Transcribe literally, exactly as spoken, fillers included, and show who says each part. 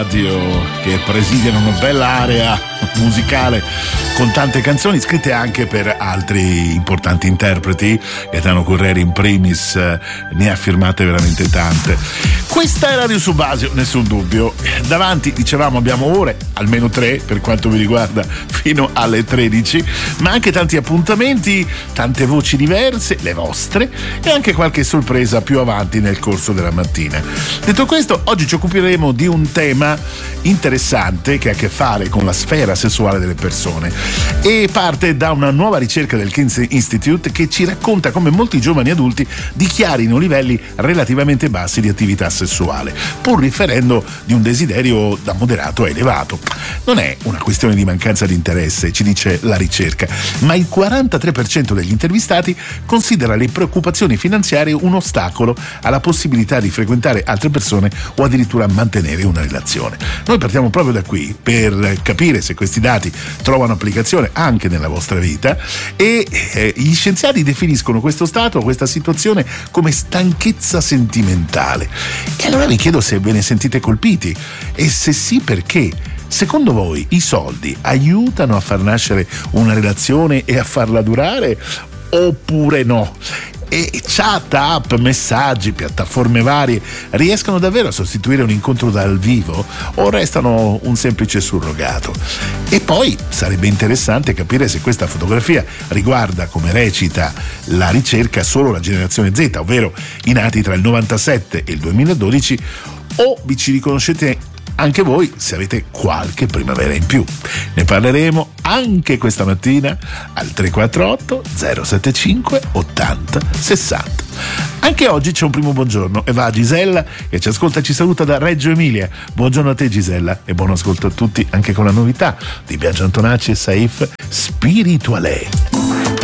Speaker 1: che presidiano una bella area musicale con tante canzoni scritte anche per altri importanti interpreti. Gaetano Correri in primis, ne ha firmate veramente tante. Questa è Radio Subasio, nessun dubbio. Davanti, dicevamo, abbiamo ore, almeno tre per quanto mi riguarda, fino alle tredici, ma anche tanti appuntamenti, tante voci diverse, le vostre, e anche qualche sorpresa più avanti nel corso della mattina. Detto questo, oggi ci occuperemo di un tema interessante che ha a che fare con la sfera sessuale delle persone e parte da una nuova ricerca del Kinsey Institute che ci racconta come molti giovani adulti dichiarino livelli relativamente bassi di attività sessuale, pur riferendo di un desiderio da moderato a elevato. Non è una questione di mancanza di interesse, ci dice la ricerca, ma il quarantatré per cento degli intervistati considera le preoccupazioni finanziarie un ostacolo alla possibilità di frequentare altre persone o addirittura mantenere una relazione. Noi partiamo proprio da qui per capire se questi dati trovano applicazione anche nella vostra vita e eh, gli scienziati definiscono questo stato, questa situazione come stanchezza sentimentale. E allora vi chiedo se ve ne sentite colpiti e se sì, perché. Secondo voi i soldi aiutano a far nascere una relazione e a farla durare oppure no? E chat, app, messaggi, piattaforme varie riescono davvero a sostituire un incontro dal vivo o restano un semplice surrogato? E poi sarebbe interessante capire se questa fotografia riguarda, come recita la ricerca, solo la generazione Z, ovvero i nati tra il novantasette e il duemiladodici, o vi ci riconoscete anche voi se avete qualche primavera in più. Ne parleremo anche questa mattina al tre quattro otto zero sette cinque ottanta sessanta. Anche oggi c'è un primo buongiorno e va a Gisella che ci ascolta e ci saluta da Reggio Emilia. Buongiorno a te Gisella e buon ascolto a tutti anche con la novità di Biagio Antonacci e Saif, Spirituale.